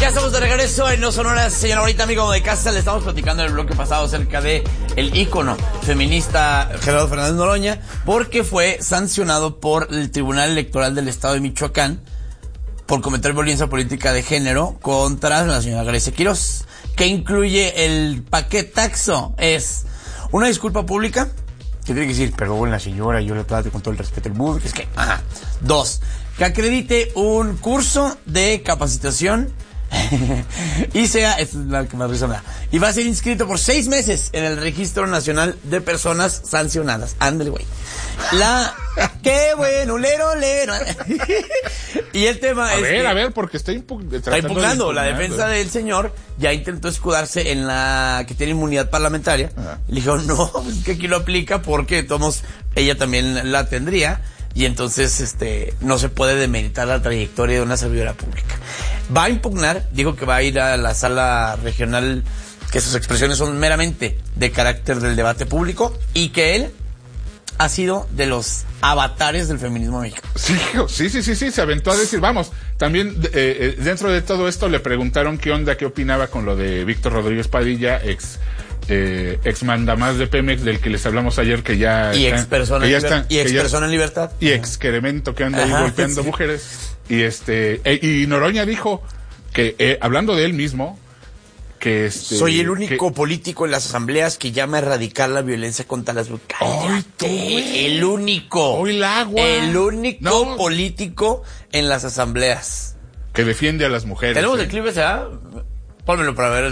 Ya estamos de regreso en No Sonora, señora bonita, amigo de casa. Le estamos platicando en el bloque pasado acerca de el ícono feminista Gerardo Fernández Noroña, porque fue sancionado por el Tribunal Electoral del Estado de Michoacán por cometer violencia política de género contra la señora Grecia Quirós, que incluye el paquetaxo. Es una disculpa pública, que tiene que decir, perdón la señora, yo le trato con todo el respeto del mundo, que es que, dos, que acredite un curso de capacitación y sea, esta es la que más risa me da, y va a ser inscrito por 6 meses en el Registro Nacional de Personas Sancionadas. Ándale, güey. Qué bueno, lero. Y el tema es a ver, porque está impugnando. La defensa del señor ya intentó escudarse en la que tiene inmunidad parlamentaria. Le dijo, no, pues que aquí lo aplica porque ella también la tendría. Y entonces, no se puede demeritar la trayectoria de una servidora pública. Va a impugnar, dijo que va a ir a la sala regional, que sus expresiones son meramente de carácter del debate público, y que él ha sido de los avatares del feminismo mexicano. Sí, se aventó a decir, vamos, también dentro de todo esto le preguntaron qué opinaba con lo de Víctor Rodríguez Padilla, ex mandamás de Pemex, del que les hablamos ayer, que ya y ex persona en libertad y excremento que anda ahí golpeando mujeres, y Noroña dijo que hablando de él mismo, que soy el único político en las asambleas que llama a erradicar la violencia contra las mujeres. El único político en las asambleas que defiende a las mujeres. Tenemos el clip ese, pónmelo para ver